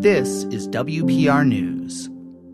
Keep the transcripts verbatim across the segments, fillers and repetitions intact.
This is W P R News.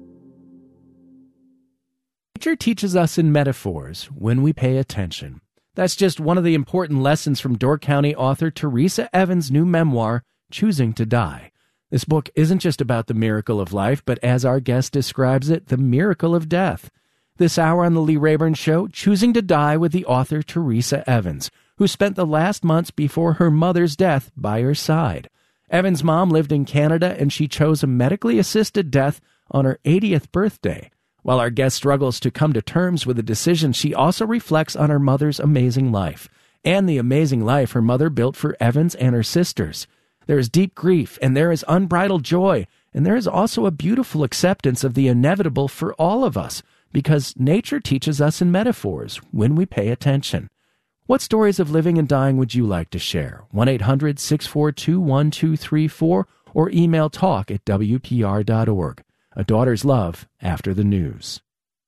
Nature teaches us in metaphors when we pay attention. That's just one of the important lessons from Door County author Teresa Evans' new memoir, Choosing to Die. This book isn't just about the miracle of life, but as our guest describes it, the miracle of death. This hour on The Lee Rayburn Show, Choosing to Die with the author Teresa Evans, who spent the last months before her mother's death by her side. Evans' mom lived in Canada, and she chose a medically assisted death on her eightieth birthday. While our guest struggles to come to terms with the decision, she also reflects on her mother's amazing life and the amazing life her mother built for Evans and her sisters. There is deep grief, and there is unbridled joy, and there is also a beautiful acceptance of the inevitable for all of us, because nature teaches us in metaphors when we pay attention. What stories of living and dying would you like to share? one eight hundred six four two one two three four or email talk at W P R dot org. A Daughter's Love after the news.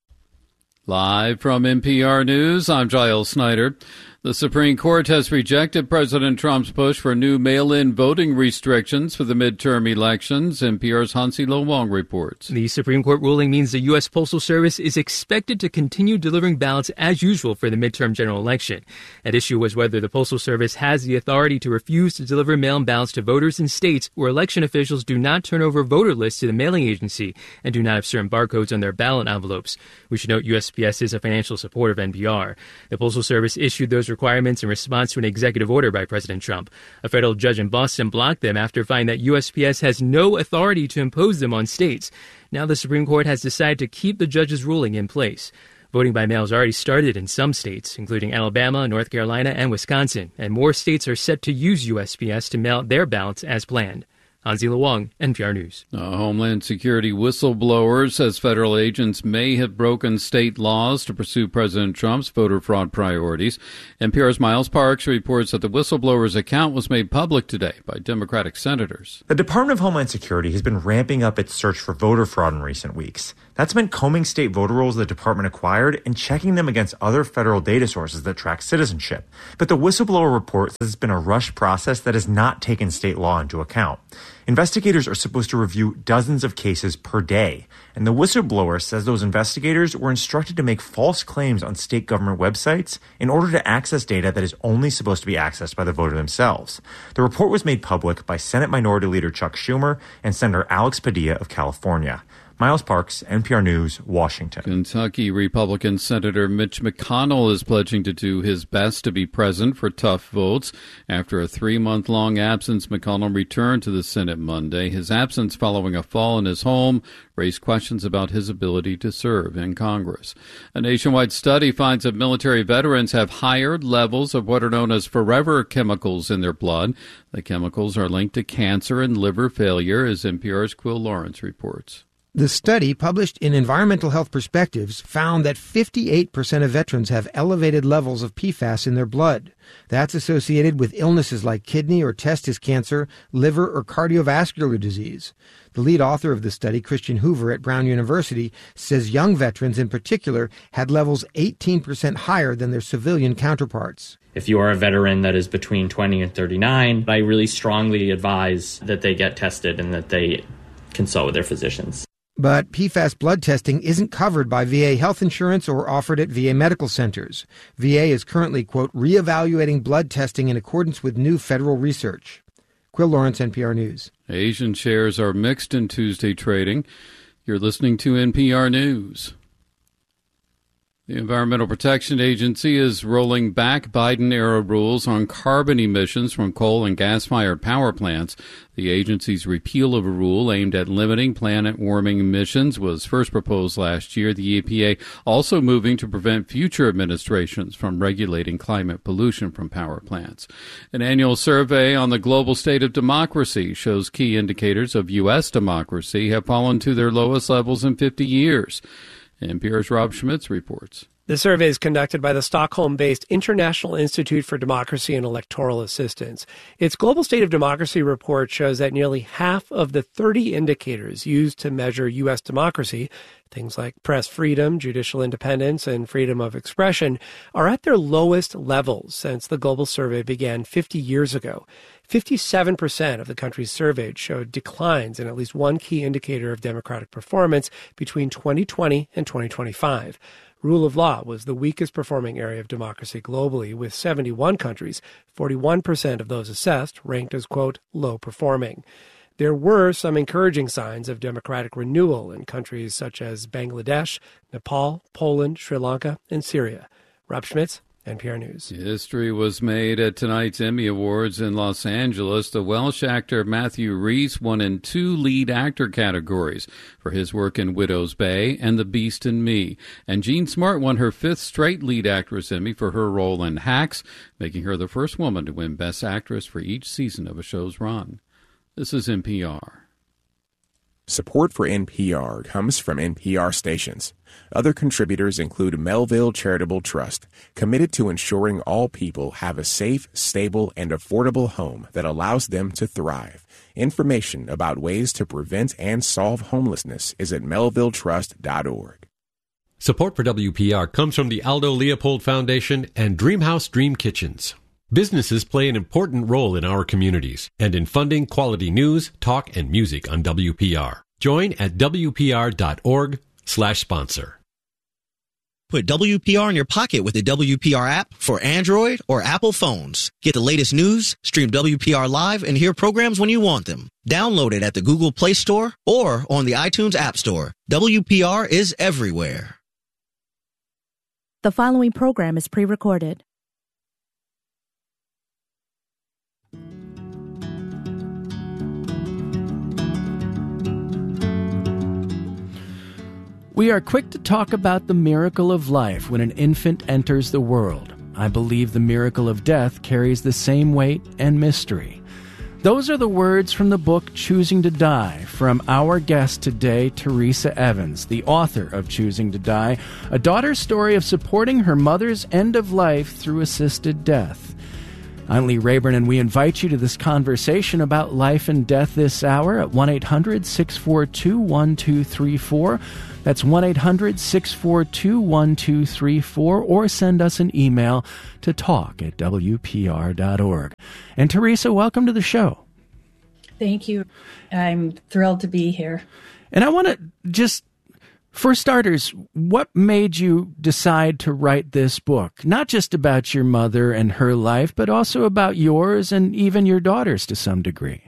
Live from N P R News, I'm Giles Snyder. The Supreme Court has rejected President Trump's push for new mail-in voting restrictions for the midterm elections. N P R's Hansi Lo Wong reports. The Supreme Court ruling means the U S. Postal Service is expected to continue delivering ballots as usual for the midterm general election. At issue was whether the Postal Service has the authority to refuse to deliver mail-in ballots to voters in states where election officials do not turn over voter lists to the mailing agency and do not have certain barcodes on their ballot envelopes. We should note U S P S is a financial supporter of N P R. The Postal Service issued those requirements in response to an executive order by President Trump. A federal judge in Boston blocked them after finding that U S P S has no authority to impose them on states. Now the Supreme Court has decided to keep the judge's ruling in place. Voting by mail has already started in some states, including Alabama, North Carolina, and Wisconsin, and more states are set to use U S P S to mail out their ballots as planned. Hansi Lo Wong, N P R News. A Homeland Security whistleblower says federal agents may have broken state laws to pursue President Trump's voter fraud priorities. N P R's Miles Parks reports that the whistleblower's account was made public today by Democratic senators. The Department of Homeland Security has been ramping up its search for voter fraud in recent weeks. That's meant combing state voter rolls the department acquired and checking them against other federal data sources that track citizenship. But the whistleblower report says it's been a rushed process that has not taken state law into account. Investigators are supposed to review dozens of cases per day, and the whistleblower says those investigators were instructed to make false claims on state government websites in order to access data that is only supposed to be accessed by the voter themselves. The report was made public by Senate Minority Leader Chuck Schumer and Senator Alex Padilla of California. Miles Parks, N P R News, Washington. Kentucky Republican Senator Mitch McConnell is pledging to do his best to be present for tough votes. After a three-month-long absence, McConnell returned to the Senate Monday. His absence following a fall in his home raised questions about his ability to serve in Congress. A nationwide study finds that military veterans have higher levels of what are known as forever chemicals in their blood. The chemicals are linked to cancer and liver failure, as N P R's Quill Lawrence reports. The study, published in Environmental Health Perspectives, found that fifty-eight percent of veterans have elevated levels of P FAS in their blood. That's associated with illnesses like kidney or testis cancer, liver, or cardiovascular disease. The lead author of the study, Christian Hoover at Brown University, says young veterans in particular had levels eighteen percent higher than their civilian counterparts. If you are a veteran that is between twenty and thirty-nine, I really strongly advise that they get tested and that they consult with their physicians. But P FAS blood testing isn't covered by V A health insurance or offered at V A medical centers. V A is currently, quote, reevaluating blood testing in accordance with new federal research. Quill Lawrence, N P R News. Asian shares are mixed in Tuesday trading. You're listening to N P R News. The Environmental Protection Agency is rolling back Biden-era rules on carbon emissions from coal and gas-fired power plants. The agency's repeal of a rule aimed at limiting planet-warming emissions was first proposed last year. The E P A also moving to prevent future administrations from regulating climate pollution from power plants. An annual survey on the global state of democracy shows key indicators of U S democracy have fallen to their lowest levels in fifty years. N P R's Rob Schmitz reports. The survey is conducted by the Stockholm-based International Institute for Democracy and Electoral Assistance. Its Global State of Democracy report shows that nearly half of the thirty indicators used to measure U S democracy, things like press freedom, judicial independence, and freedom of expression, are at their lowest levels since the global survey began fifty years ago. fifty-seven percent of the countries surveyed showed declines in at least one key indicator of democratic performance between twenty twenty and twenty twenty-five. Rule of law was the weakest performing area of democracy globally, with seventy-one countries, forty-one percent of those assessed, ranked as, quote, low performing. There were some encouraging signs of democratic renewal in countries such as Bangladesh, Nepal, Poland, Sri Lanka, and Syria. Rob Schmitz, N P R News. History was made at tonight's Emmy Awards in Los Angeles. The Welsh actor Matthew Rhys won in two lead actor categories for his work in Widow's Bay and The Beast and Me. And Jean Smart won her fifth straight lead actress Emmy for her role in Hacks, making her the first woman to win Best Actress for each season of a show's run. This is N P R. Support for N P R comes from N P R stations. Other contributors include Melville Charitable Trust, committed to ensuring all people have a safe, stable, and affordable home that allows them to thrive. Information about ways to prevent and solve homelessness is at melville trust dot org. Support for W P R comes from the Aldo Leopold Foundation and Dreamhouse Dream Kitchens. Businesses play an important role in our communities and in funding quality news, talk, and music on W P R. Join at W P R dot org slash sponsor. Put W P R in your pocket with the W P R app for Android or Apple phones. Get the latest news, stream W P R live, and hear programs when you want them. Download it at the Google Play Store or on the iTunes App Store. W P R is everywhere. The following program is pre-recorded. We are quick to talk about the miracle of life when an infant enters the world. I believe the miracle of death carries the same weight and mystery. Those are the words from the book Choosing to Die from our guest today, Teresa Evans, the author of Choosing to Die, a daughter's story of supporting her mother's end of life through assisted death. I'm Lee Rayburn, and we invite you to this conversation about life and death this hour at one eight hundred six four two one two three four. That's one eight hundred six four two one two three four, or send us an email to talk at W P R dot org. And Teresa, welcome to the show. Thank you. I'm thrilled to be here. And I want to just, for starters, what made you decide to write this book? Not just about your mother and her life, but also about yours and even your daughter's to some degree.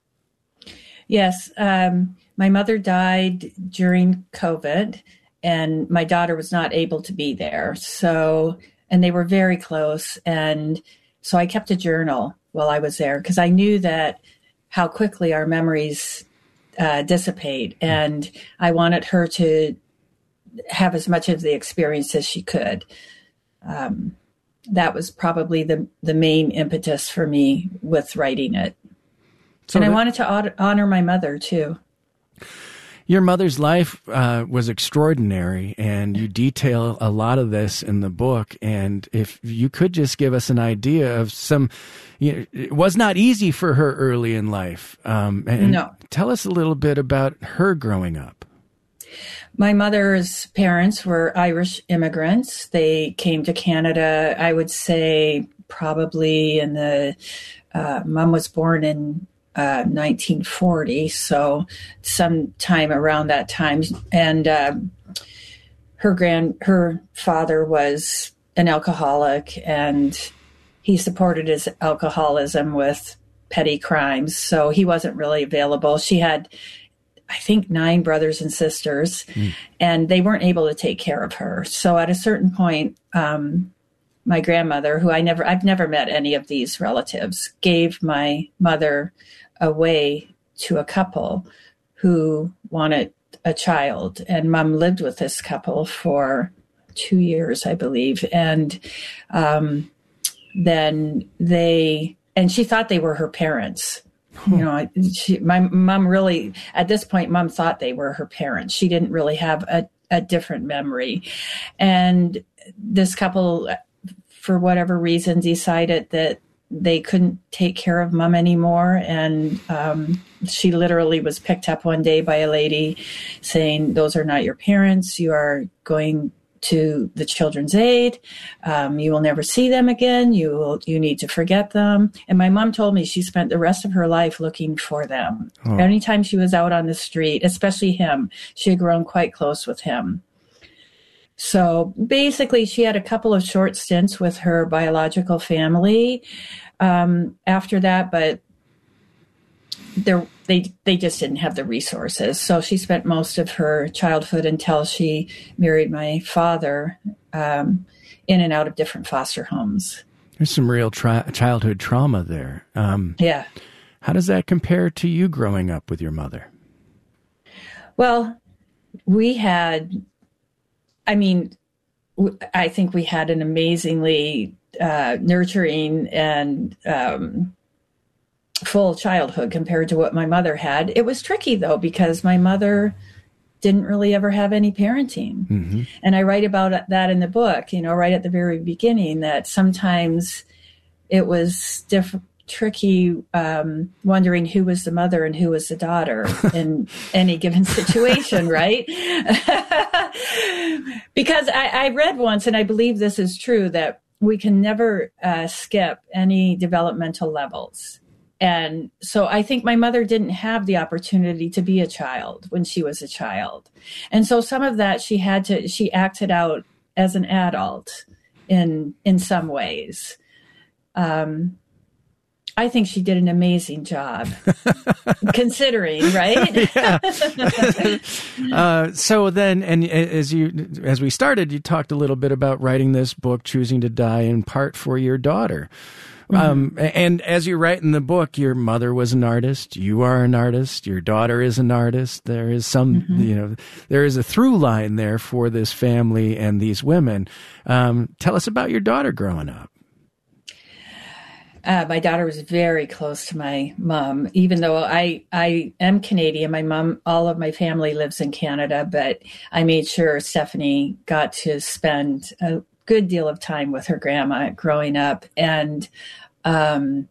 Yes. Um, my mother died during COVID, and my daughter was not able to be there. So, and they were very close. And so I kept a journal while I was there because I knew that how quickly our memories uh, dissipate. And I wanted her to have as much of the experience as she could. Um, that was probably the, the main impetus for me with writing it. So and I that, wanted to honor my mother, too. Your mother's life uh, was extraordinary, and you detail a lot of this in the book. And if you could just give us an idea of some, you know, it was not easy for her early in life. Um, and no. Tell us a little bit about her growing up. My mother's parents were Irish immigrants. They came to Canada, I would say, probably in the, uh, Mom was born in Uh, nineteen forty, so sometime around that time. And uh, her grand, her father was an alcoholic, and he supported his alcoholism with petty crimes. So he wasn't really available. She had, I think, nine brothers and sisters, mm. and they weren't able to take care of her. So at a certain point, um, my grandmother, who I never, I've never met any of these relatives, gave my mother away to a couple who wanted a child. And Mom lived with this couple for two years, I believe. And um, then they, and she thought they were her parents. You know, she, my mom really, at this point, Mom thought they were her parents. She didn't really have a, a different memory. And this couple, for whatever reason, decided that they couldn't take care of Mom anymore. And um, she literally was picked up one day by a lady saying, those are not your parents. You are going to the Children's Aid. Um, you will never see them again. You will, you need to forget them. And my mom told me she spent the rest of her life looking for them. Oh. Anytime she was out on the street, especially him, she had grown quite close with him. So basically, she had a couple of short stints with her biological family um, after that, but there, they they just didn't have the resources. So she spent most of her childhood until she married my father um, in and out of different foster homes. There's some real tra- childhood trauma there. Um, yeah. How does that compare to you growing up with your mother? Well, we had... I mean, I think we had an amazingly uh, nurturing and um, full childhood compared to what my mother had. It was tricky, though, because my mother didn't really ever have any parenting. Mm-hmm. And I write about that in the book, you know, right at the very beginning, that sometimes it was diff- tricky um, wondering who was the mother and who was the daughter in any given situation, right? Because I, I read once, and I believe this is true, that we can never uh, skip any developmental levels. And so I think my mother didn't have the opportunity to be a child when she was a child. And so some of that she had to, she acted out as an adult in, in some ways. Um, I think she did an amazing job, considering, right? uh, so then, and as you, as we started, you talked a little bit about writing this book, Choosing to Die, in part for your daughter. Mm-hmm. Um, and as you write in the book, your mother was an artist, you are an artist, your daughter is an artist. There is some, mm-hmm. you know, there is a through line there for this family and these women. Um, tell us about your daughter growing up. Uh, my daughter was very close to my mom, even though I, I am Canadian. My mom, all of my family lives in Canada, but I made sure Stephanie got to spend a good deal of time with her grandma growing up. And, um,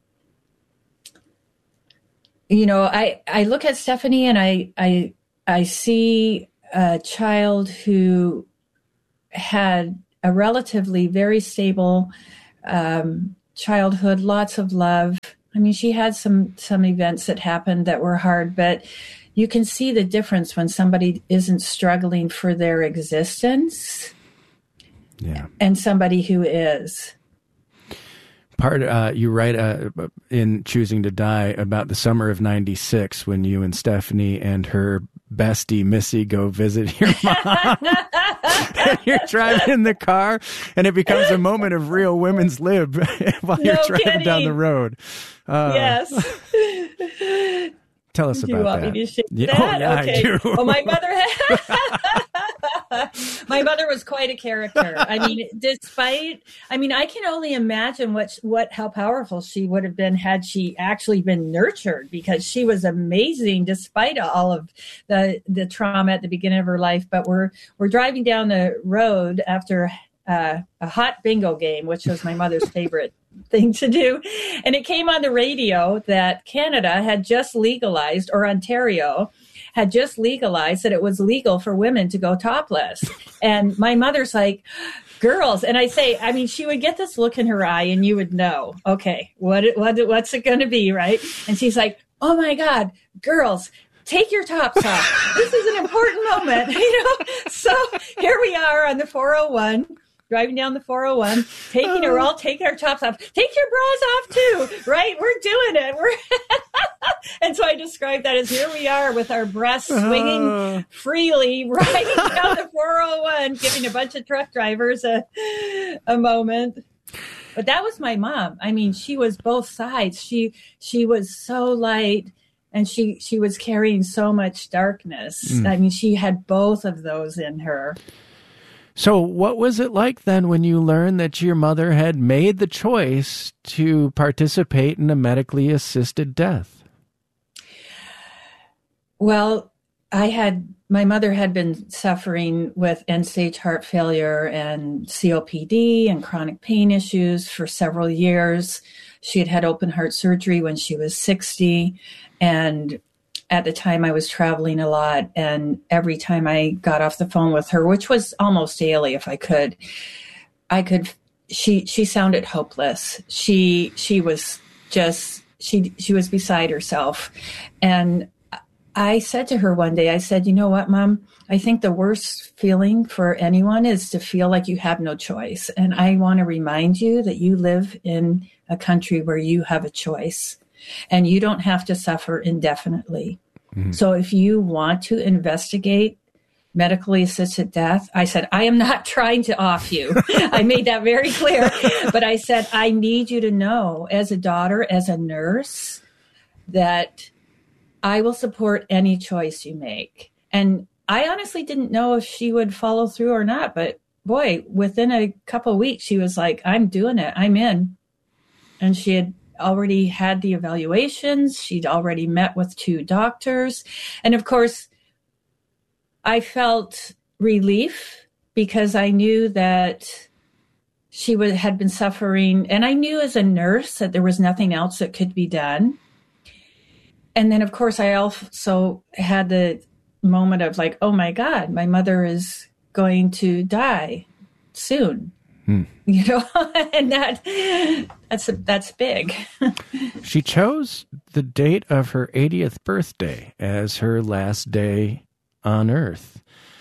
you know, I, I look at Stephanie and I, I, I see a child who had a relatively very stable, um, childhood, lots of love. I mean, she had some some events that happened that were hard, but you can see the difference when somebody isn't struggling for their existence, yeah, and somebody who is. Part uh, you write uh, in Choosing to Die about the summer of ninety-six when you and Stephanie and her bestie Missy go visit your mom. And you're driving in the car, and it becomes a moment of real women's lib while you're no driving kidding. down the road. Uh, yes. Tell us do about you want that. Me to share yeah, that? Oh, yeah, okay. I do. Well, my mother had my mother was quite a character. I mean, despite, I mean, I can only imagine what, what, how powerful she would have been had she actually been nurtured, because she was amazing despite all of the, the trauma at the beginning of her life. But we're, we're driving down the road after uh, a hot bingo game, which was my mother's favorite thing to do. And it came on the radio that Canada had just legalized, or Ontario had just legalized, that it was legal for women to go topless. And my mother's like, girls. And I say, I mean, she would get this look in her eye and you would know, okay, what, what what's it going to be, right? And she's like, oh my God, girls, take your tops off. This is an important moment, you know? So here we are on the four oh one. Driving down the four oh one, taking her, all taking our tops off. Take your bras off too, right? We're doing it. We're and so I described that as here we are with our breasts swinging uh. freely right down the four oh one, giving a bunch of truck drivers a a moment. But that was my mom. I mean, she was both sides. She she was so light, and she she was carrying so much darkness. Mm. I mean, she had both of those in her. So what was it like then when you learned that your mother had made the choice to participate in a medically assisted death? Well, I had, my mother had been suffering with end-stage heart failure and C O P D and chronic pain issues for several years. She had had open heart surgery when she was sixty, and at the time I was traveling a lot, and every time I got off the phone with her, which was almost daily if I could, I could, she, she sounded hopeless. She, she was just, she, she was beside herself. And I said to her one day, I said, you know what, Mom, I think the worst feeling for anyone is to feel like you have no choice. And I want to remind you that you live in a country where you have a choice. And you don't have to suffer indefinitely. Mm-hmm. So if you want to investigate medically assisted death, I said, I am not trying to off you. I made that very clear. But I said, I need you to know as a daughter, as a nurse, that I will support any choice you make. And I honestly didn't know if she would follow through or not. But boy, within a couple of weeks, she was like, I'm doing it. I'm in. And she had already had the evaluations. She'd already met with two doctors. And of course, I felt relief because I knew that she would, had been suffering. And I knew as a nurse that there was nothing else that could be done. And then, of course, I also had the moment of like, oh, my God, my mother is going to die soon. Hmm. You know, and that that's that's big. She chose the date of her eightieth birthday as her last day on Earth.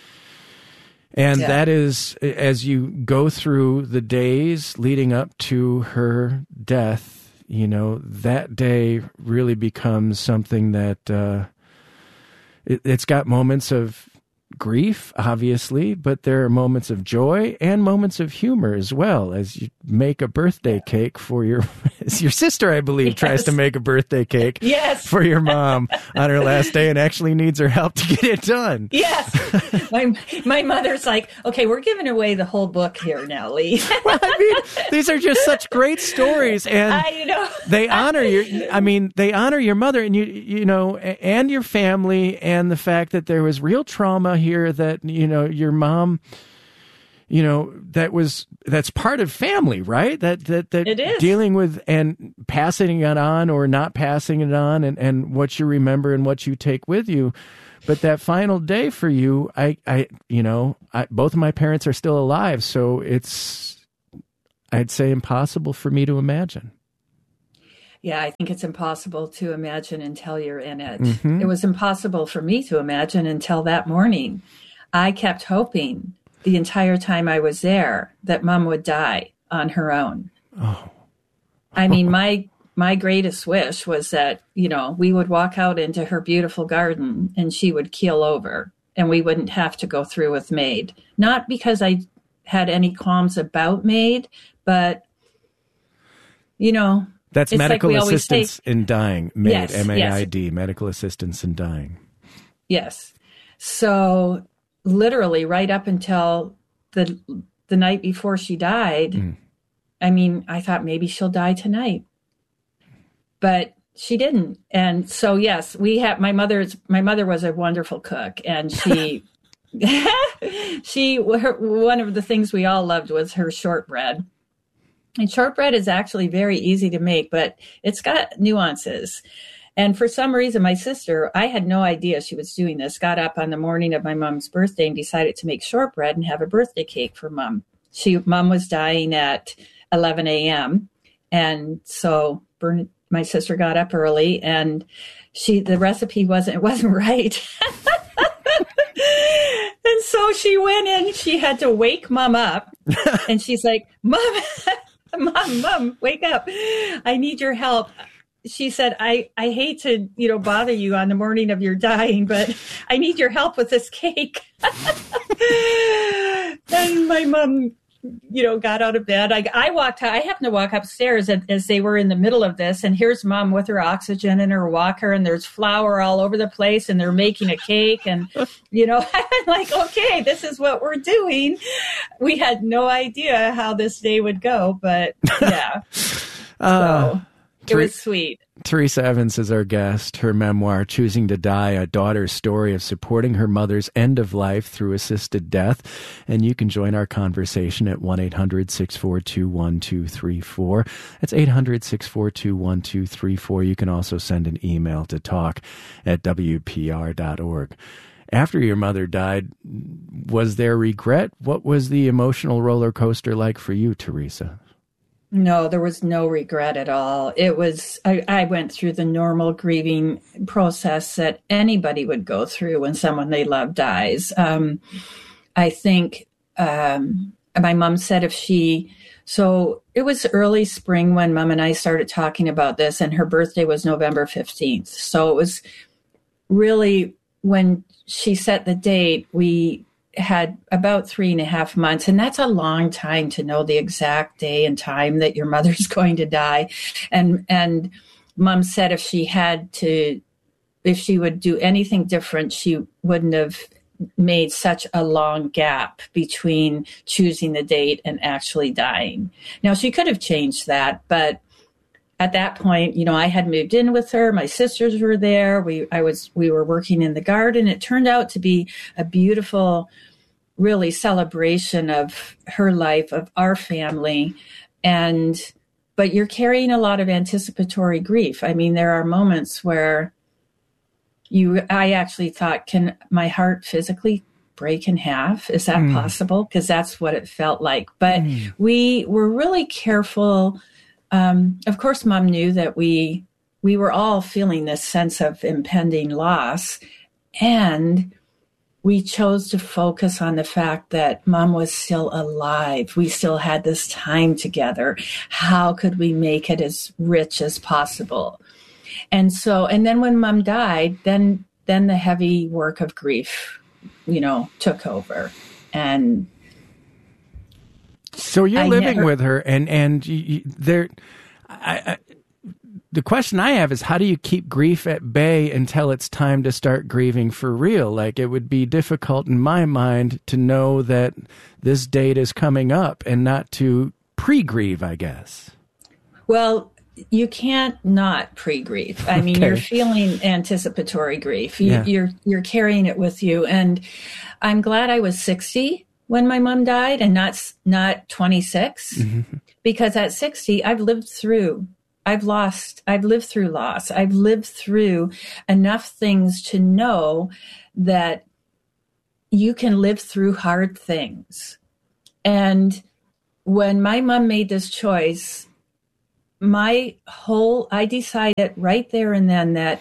And yeah. That is, as you go through the days leading up to her death, you know, that day really becomes something that uh, it, it's got moments of grief, obviously, but there are moments of joy and moments of humor as well, as you make a birthday cake for your your sister, I believe, yes. tries to make a birthday cake yes. for your mom on her last day and actually needs her help to get it done. Yes. my my mother's like, okay, we're giving away the whole book here now, Lee. Well, I mean, these are just such great stories, and I know. they honor your, I mean, they honor your mother and you, you know, and your family, and the fact that there was real trauma here that, you know, your mom, you know, that was, that's part of family, right? That, that, that it is. Dealing with and passing it on or not passing it on, and, and what you remember and what you take with you. But that final day for you, I, I, you know, I, both of my parents are still alive. So it's, I'd say, impossible for me to imagine. Yeah, I think it's impossible to imagine until you're in it. Mm-hmm. It was impossible for me to imagine until that morning. I kept hoping the entire time I was there that Mom would die on her own. Oh. I mean, my my greatest wish was that, you know, we would walk out into her beautiful garden and she would keel over and we wouldn't have to go through with MAID. Not because I had any qualms about MAID, but, you know, that's it's medical like assistance say, in dying, MAID, yes, M A I D, yes. medical assistance in dying. Yes. So literally right up until the the night before she died, mm. I mean, I thought maybe she'll die tonight, but she didn't. And so, yes, we have, my mother's, my mother was a wonderful cook, and she, she, her, one of the things we all loved was her shortbread. And shortbread is actually very easy to make, but it's got nuances. And for some reason, my sister, I had no idea she was doing this, got up on the morning of my mom's birthday and decided to make shortbread and have a birthday cake for Mom. She, Mom was dying at eleven a.m. And so Bern, my sister got up early, and she, the recipe wasn't, it wasn't right. And so she went in, she had to wake Mom up, and she's like, Mom, Mom, Mom, wake up. I need your help. She said, I, I hate to, you know, bother you on the morning of your dying, but I need your help with this cake. And my mom, you know, got out of bed. I, I walked, I happened to walk upstairs as, as they were in the middle of this. And here's Mom with her oxygen and her walker, and there's flour all over the place, and they're making a cake. And, you know, I'm like, okay, this is what we're doing. We had no idea how this day would go, but yeah. uh, so it was sweet. Teresa Evans is our guest. Her memoir, Choosing to Die, a daughter's story of supporting her mother's end of life through assisted death. And you can join our conversation at one eight hundred six four two one two three four. That's eight hundred six four two one two three four. You can also send an email to talk at w p r dot org. After your mother died, was there regret? What was the emotional roller coaster like for you, Teresa? No, there was no regret at all. It was, I, I went through the normal grieving process that anybody would go through when someone they love dies. Um, I think um, my mom said if she, so it was early spring when Mom and I started talking about this, and her birthday was November fifteenth. So it was really, when she set the date, we had about three and a half months. And that's a long time to know the exact day and time that your mother's going to die. And, and Mom said if she had to, if she would do anything different, she wouldn't have made such a long gap between choosing the date and actually dying. Now, she could have changed that, but at that point, you know, I had moved in with her. My sisters were there. We, I was, we were working in the garden. It turned out to be a beautiful, really celebration of her life, of our family. And, but you're carrying a lot of anticipatory grief. I mean, there are moments where you, I actually thought, can my heart physically break in half? Is that mm. possible? Because that's what it felt like. But mm. we were really careful. Um, of course, Mom knew that we we were all feeling this sense of impending loss, and we chose to focus on the fact that Mom was still alive. We still had this time together. How could we make it as rich as possible? And so, and then when Mom died, then then the heavy work of grief, you know, took over, and. So you're I living never, with her, and and you, you, there. I, I, the question I have is, how do you keep grief at bay until it's time to start grieving for real? Like, it would be difficult in my mind to know that this date is coming up and not to pre-grieve, I guess. Well, you can't not pre-grieve. I mean, okay. You're feeling anticipatory grief. You, yeah. You're you're carrying it with you, and I'm glad I was sixty. When my mom died, and not not twenty-six, mm-hmm. because at sixty, I've lived through, I've lost, I've lived through loss. I've lived through enough things to know that you can live through hard things. And when my mom made this choice, my whole, I decided right there and then that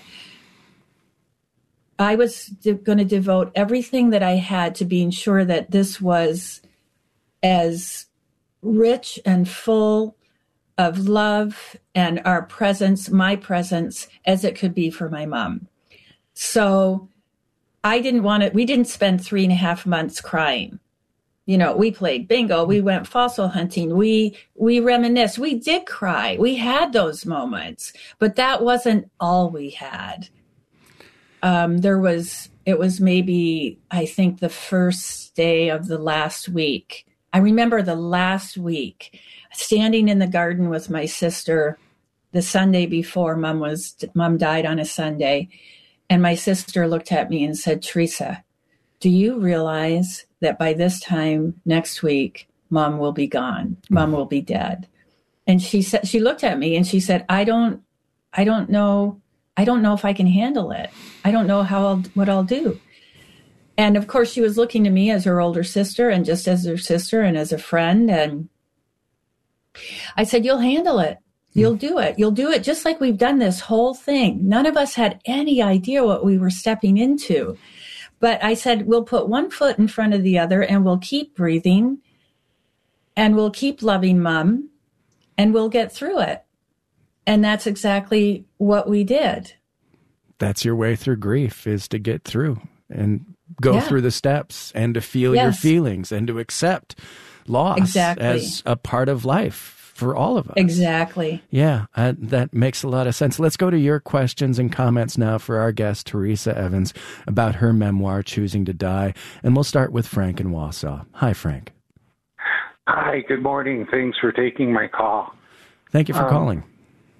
I was de- going to devote everything that I had to being sure that this was as rich and full of love and our presence, my presence, as it could be for my mom. So I didn't want it. We didn't spend three and a half months crying. You know, we played bingo. We went fossil hunting. We, we reminisced. We did cry. We had those moments, but that wasn't all we had. Um, there was, it was maybe, I think, the first day of the last week. I remember the last week standing in the garden with my sister the Sunday before mom was, mom died on a Sunday. And my sister looked at me and said, Teresa, do you realize that by this time next week, mom will be gone. Mom will be dead. And she said, she looked at me and she said, I don't, I don't know. I don't know if I can handle it. I don't know how I'll, what I'll do. And of course, she was looking to me as her older sister and just as her sister and as a friend. And I said, you'll handle it. You'll do it. You'll do it just like we've done this whole thing. None of us had any idea what we were stepping into. But I said, we'll put one foot in front of the other and we'll keep breathing and we'll keep loving mom and we'll get through it. And that's exactly what we did. That's your way through grief, is to get through and go yeah. through the steps and to feel yes. your feelings and to accept loss exactly. as a part of life for all of us. Exactly. Yeah, uh, that makes a lot of sense. Let's go to your questions and comments now for our guest, Teresa Evans, about her memoir, Choosing to Die. And we'll start with Frank in Wausau. Hi, Frank. Hi, good morning. Thanks for taking my call. Thank you for um, calling.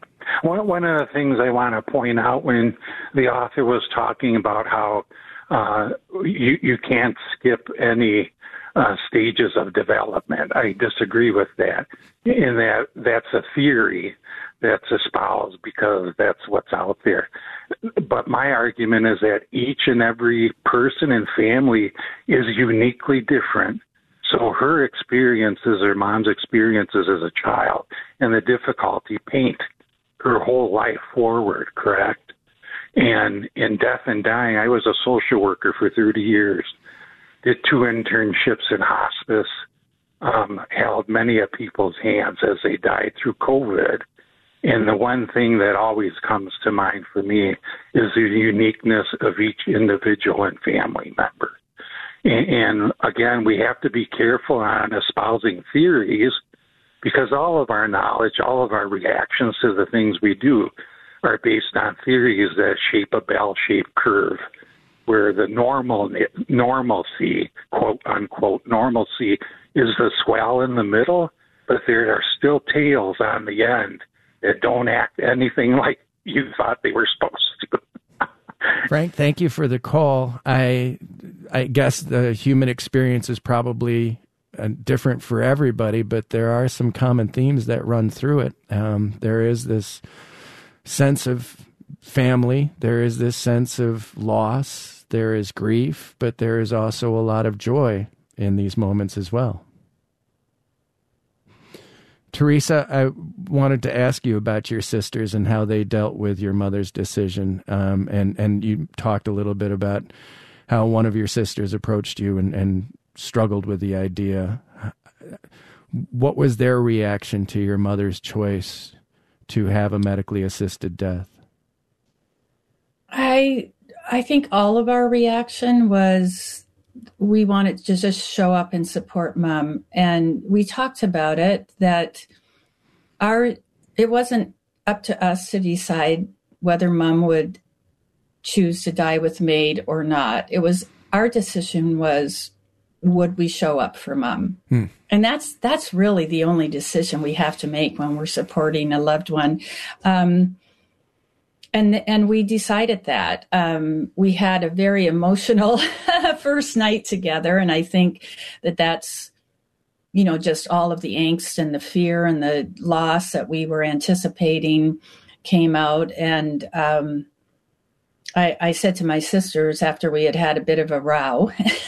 One, one of the things I want to point out when the author was talking about how uh, you, you can't skip any uh, stages of development, I disagree with that, in that that's a theory that's espoused because that's what's out there. But my argument is that each and every person and family is uniquely different. So her experiences, her mom's experiences as a child, and the difficulty paint her whole life forward, correct? And in Death and Dying, I was a social worker for thirty years, did two internships in hospice, um, held many of people's hands as they died through COVID. And the one thing that always comes to mind for me is the uniqueness of each individual and family member. And, and again, we have to be careful on espousing theories, because all of our knowledge, all of our reactions to the things we do are based on theories that shape a bell-shaped curve, where the normal normalcy, quote unquote, normalcy is the swell in the middle, but there are still tails on the end that don't act anything like you thought they were supposed to. Frank, thank you for the call. I I guess the human experience is probably uh, different for everybody, but there are some common themes that run through it. Um, there is this sense of family. There is this sense of loss. There is grief, but there is also a lot of joy in these moments as well. Teresa, I wanted to ask you about your sisters and how they dealt with your mother's decision. Um, and, and you talked a little bit about how one of your sisters approached you and, and struggled with the idea. What was their reaction to your mother's choice to have a medically assisted death? I I think all of our reaction was we wanted to just show up and support Mom. And we talked about it, that our it wasn't up to us to decide whether Mom would choose to die with MAID or not. It was our decision was, would we show up for Mom? Hmm. And that's that's really the only decision we have to make when we're supporting a loved one. Um, And and we decided that. Um, we had a very emotional first night together. And I think that that's, you know, just all of the angst and the fear and the loss that we were anticipating came out. And um, I, I said to my sisters after we had had a bit of a row,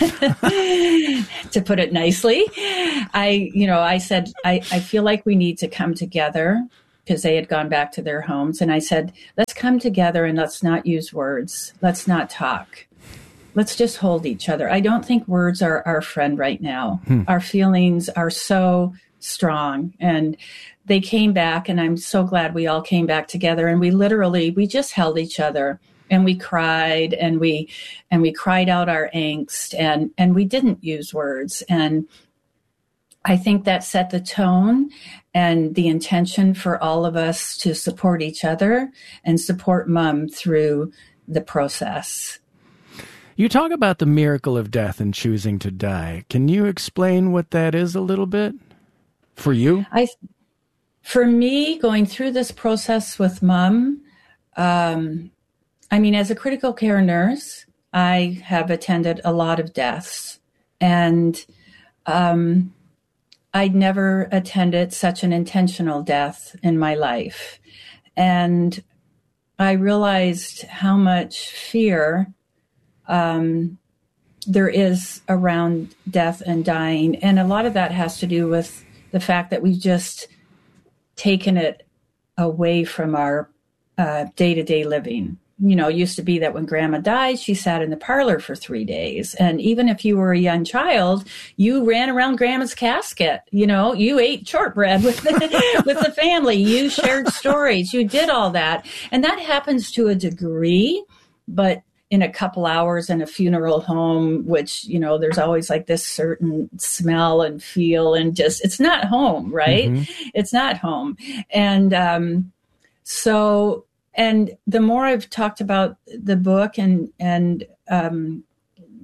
to put it nicely, I, you know, I said, I, I feel like we need to come together, because they had gone back to their homes. And I said, let's come together and let's not use words. Let's not talk. Let's just hold each other. I don't think words are our friend right now. Hmm. Our feelings are so strong. And they came back, and I'm so glad we all came back together. And we literally, we just held each other, and we cried, and we, and we cried out our angst, and, and we didn't use words. And I think that set the tone and the intention for all of us to support each other and support Mom through the process. You talk about the miracle of death and choosing to die. Can you explain what that is a little bit for you? I, for me, going through this process with Mom, um, I mean, as a critical care nurse, I have attended a lot of deaths, and um, I'd never attended such an intentional death in my life. And I realized how much fear um, there is around death and dying. And a lot of that has to do with the fact that we've just taken it away from our uh, day-to-day living. You know, it used to be that when Grandma died, she sat in the parlor for three days. And even if you were a young child, you ran around Grandma's casket. You know, you ate shortbread with the, with the family. You shared stories. You did all that. And that happens to a degree, but in a couple hours in a funeral home, which, you know, there's always like this certain smell and feel, and just, it's not home, right? Mm-hmm. It's not home. And um, so... And the more I've talked about the book and and um,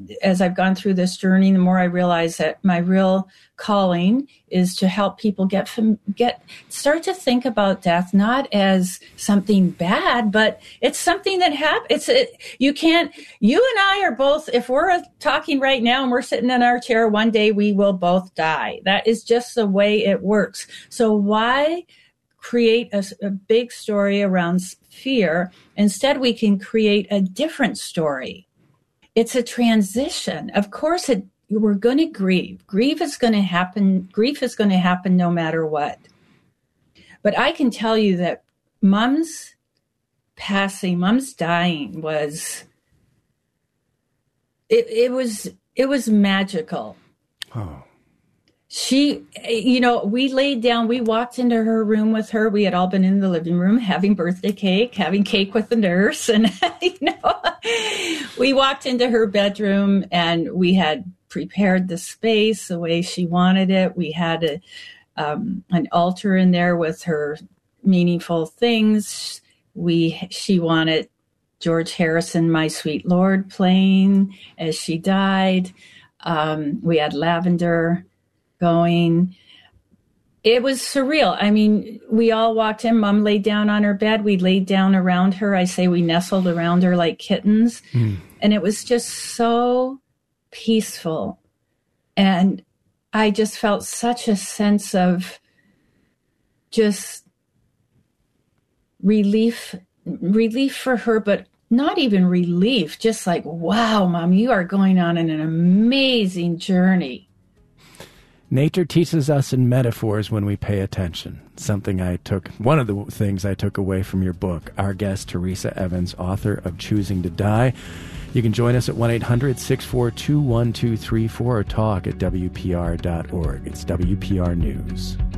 as I've gone through this journey, the more I realize that my real calling is to help people get from, get start to think about death not as something bad, but it's something that happens. It's it, you can't. You and I are both. If we're talking right now and we're sitting in our chair, one day we will both die. That is just the way it works. So why create a, a big story around fear? Instead, we can create a different story. It's a transition. Of course, it, we're going to grieve. Grief is going to happen. Grief is going to happen no matter what. But I can tell you that Mom's passing, Mom's dying was, it, it was, it was magical. Oh. She, you know, we laid down, we walked into her room with her. We had all been in the living room having birthday cake, having cake with the nurse. And, you know, we walked into her bedroom and we had prepared the space the way she wanted it. We had a, um, an altar in there with her meaningful things. We, she wanted George Harrison, My Sweet Lord, playing as she died. Um, we had lavender going. It was surreal. I mean, we all walked in. Mom laid down on her bed. We laid down around her. I say we nestled around her like kittens. Mm. And it was just so peaceful. And I just felt such a sense of just relief, relief for her, but not even relief, just like, wow, Mom, you are going on an amazing journey. Nature teaches us in metaphors when we pay attention. Something I took, one of the things I took away from your book. Our guest, Teresa Evans, author of Choosing to Die. You can join us at one eight hundred six four two one two three four or talk at W P R dot org. It's W P R News.